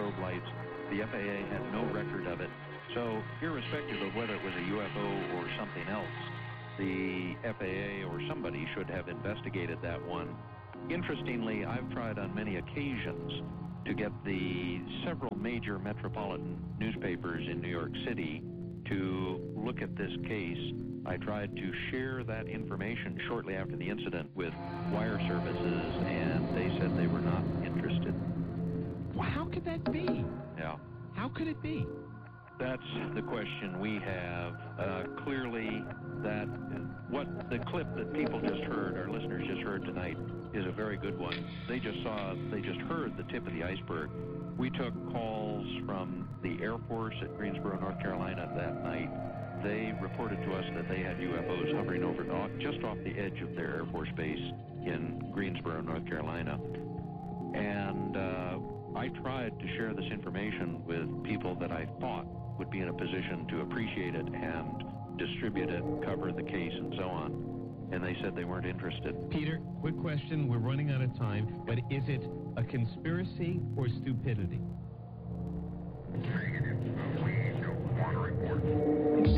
strobe lights. The FAA had no record of it. So irrespective of whether it was a UFO or something else, the FAA or somebody should have investigated that one. Interestingly, I've tried on many occasions to get the several major metropolitan newspapers in New York City to look at this case. I tried to share that information shortly after the incident with wire services, and they said they were not interested. Well, how could that be? Yeah. How could it be? That's the question we have. Clearly, that what the clip that people just heard, our listeners just heard tonight, is a very good one. They just heard the tip of the iceberg. We took calls from the Air Force at Greensboro, North Carolina that night. They reported to us that they had UFOs hovering over just off the edge of their Air Force base in Greensboro, North Carolina. And I tried to share this information with people that I thought would be in a position to appreciate it and distribute it, cover the case, and so on. And they said they weren't interested. Peter, quick question. We're running out of time, but is it a conspiracy or stupidity? Negative. We don't want to report.